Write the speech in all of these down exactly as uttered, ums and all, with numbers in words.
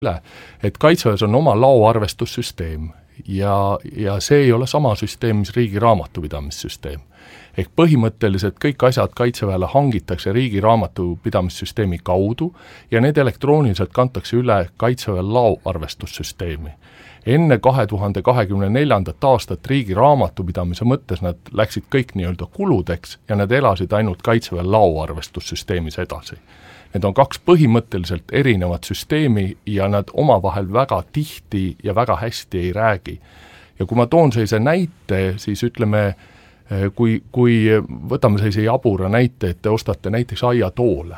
et Kaitseväes on oma laoarvestussüsteem ja, ja see ei ole sama süsteem, mis riigi raamatupidamissüsteem. Ehk põhimõtteliselt kõik asjad Kaitseväele hangitakse riigi raamatupidamissüsteemi kaudu ja need elektrooniliselt kantakse üle Kaitseväe laoarvestussüsteemi. Enne kahe tuhande kahekümne neljandat aastat riigi raamatupidamise mõttes nad läksid kõik nii-öelda kuludeks ja nad elasid ainult Kaitseväe laoarvestussüsteemis edasi. Need on kaks põhimõtteliselt erinevat süsteemi ja nad omavahel väga tihti ja väga hästi ei räägi. Ja kui ma toon sellise näite, siis ütleme, kui, kui võtame sellise jabura näite, et te ostate näiteks aiatoole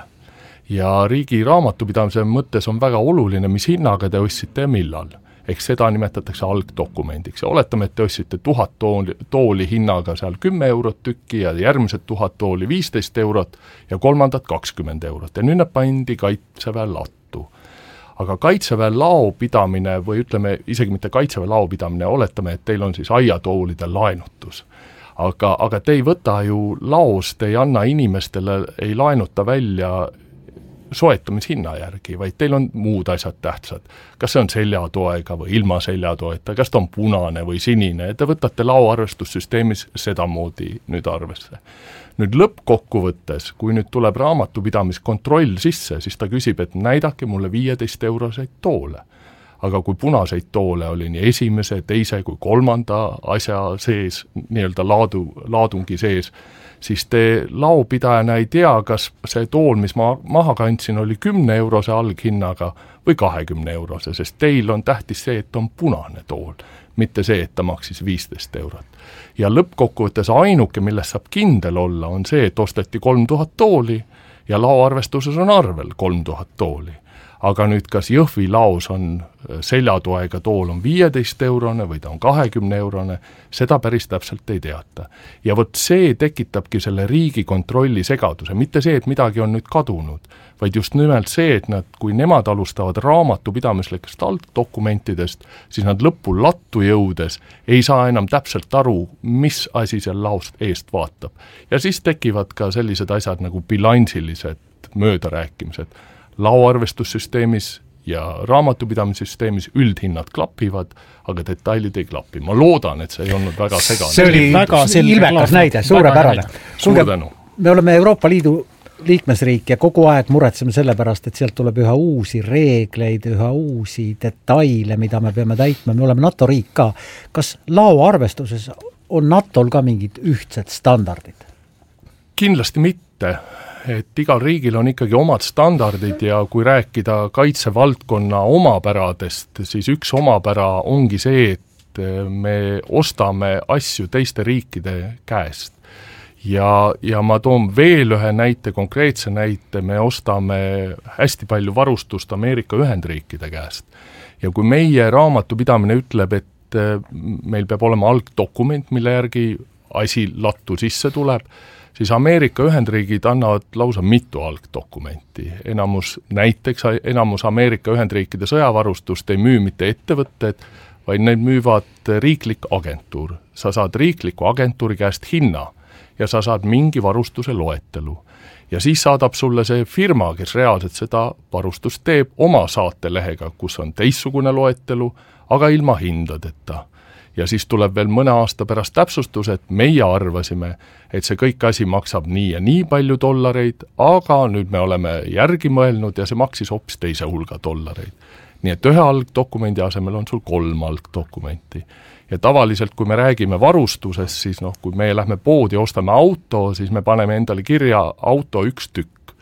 ja riigi raamatupidamise mõttes on väga oluline, mis hinnaga te ostsite ja millal. Ehk seda nimetatakse algdokumendiks ja oletame, et te ostsite tuhat tooli, tooli hinnaga seal kümme eurot tükki ja järgmised tuhat tooli viisteist eurot ja kolmandat kakskümmend eurot ja nüüd nad pandi Kaitseväe lattu. Aga Kaitseväe laopidamine või ütleme isegi mitte Kaitseväe laopidamine, oletame, et teil on siis aiatoolide laenutus. Aga, aga te ei võta ju laost, ei anna inimestele, ei laenuta välja soetamishinna järgi, vaid teil on muud asjad tähtsad. Kas see on seljatoega või ilma seljatoeta, kas ta on punane või sinine, te võtate laoarvestussüsteemis sedamoodi nüüd arvesse. Nüüd lõppkokkuvõttes, kui nüüd tuleb raamatupidamiskontroll sisse, siis ta küsib, et näidake mulle viieteist euroseid toole. Aga kui punaseid toole oli nii esimese, teise kui kolmanda asja sees, nii-öelda laadu, laadungi sees, siis te laopidajana ei tea, kas see tool, mis ma maha kandsin, oli kümne eurose alghinnaga või kahekümne eurose, sest teil on tähtis see, et on punane tool, mitte see, et ta maksis viisteist eurot. Ja lõppkokkuvõttes ainuke, millest saab kindel olla, on see, et osteti kolm tuhat tooli ja laoarvestuses on arvel kolm tuhat tooli. Aga nüüd kas Jõhvi laos on seljatoega tool on viieteist eurone või ta on kahekümne eurone, seda päris täpselt ei teata. Ja vot see tekitabki selle riigi kontrolli segaduse, mitte see, et midagi on nüüd kadunud, vaid just nimelt see, et nad, kui nemad alustavad raamatupidamislikest algdokumentidest, siis nad lõppu lattu jõudes ei saa enam täpselt aru, mis asi seal laost eest vaatab. Ja siis tekivad ka sellised asjad nagu bilansilised möödarääkimised. Laoarvestussüsteemis ja raamatupidamissüsteemis üldhinnad klapivad, aga detailid ei klapi. Ma loodan, et see ei olnud väga segane. See oli väga ilmekas näide, suurepärane. Suure tänu. Me oleme Euroopa Liidu liikmesriik ja kogu aeg muretseme selle pärast, et sealt tuleb üha uusi reegleid, üha uusi detaile, mida me peame täitma. Me oleme NATO riik ka. Kas laoarvestuses on NATOl ka mingid ühtsed standardid? Kindlasti mitte. Et igal riigil on ikkagi omad standardid ja kui rääkida kaitsevaldkonna omapäradest, siis üks omapära ongi see, et me ostame asju teiste riikide käest. Ja, ja ma toon veel ühe näite, konkreetse näite, me ostame hästi palju varustust Ameerika Ühendriikide käest. Ja kui meie raamatupidamine ütleb, et meil peab olema algdokument, mille järgi asi lattu sisse tuleb, siis Ameerika Ühendriigid annavad lausa mitu algdokumenti. Enamus, näiteks enamus Ameerika Ühendriikide sõjavarustust ei müü mitte ettevõtted, vaid need müüvad riiklik agentuur. Sa saad riikliku agentuuri käest hinna ja sa saad mingi varustuse loetelu. Ja siis saadab sulle see firma, kes reaalselt seda varustust teeb oma saatelehega, kus on teistsugune loetelu, aga ilma hindadeta. Ja siis tuleb veel mõne aasta pärast täpsustus, et meie arvasime, et see kõik asi maksab nii ja nii palju dollareid, aga nüüd me oleme järgi mõelnud ja see maksis hoopis teise hulga dollareid. Nii et ühe algdokumendi asemel on sul kolm algdokumenti. Ja tavaliselt, kui me räägime varustusest, siis noh, kui me lähme poodi ja ostame auto, siis me paneme endale kirja auto üks tükk.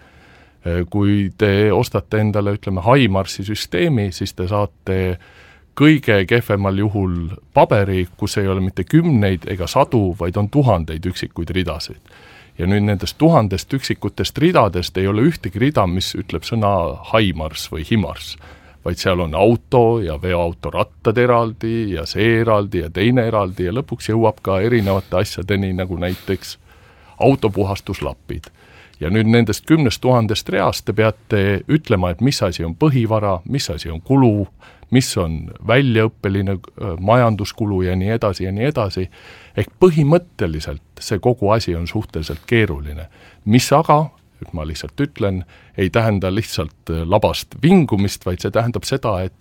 Kui te ostate endale, ütleme, HIMARS-i süsteemi, siis te saate kõige kehvemal juhul paberi, kus ei ole mitte kümneid ega sadu, vaid on tuhandeid üksikuid ridasid. Ja nüüd nendest tuhandest üksikutest ridadest ei ole ühtegi rida, mis ütleb sõna HIMARS või HIMARS, vaid seal on auto ja veoauto rattad eraldi ja see eraldi ja teine eraldi ja lõpuks jõuab ka erinevate asjadeni, nagu näiteks autopuhastuslapid. Ja nüüd nendest kümnest tuhandest reast te peate ütlema, et mis asi on põhivara, mis asi on kulu, mis on väljaõppeline majanduskulu ja nii edasi ja nii edasi. Ehk põhimõtteliselt see kogu asi on suhteliselt keeruline. Mis aga ma lihtsalt ütlen, ei tähenda lihtsalt labast vingumist, vaid see tähendab seda, et,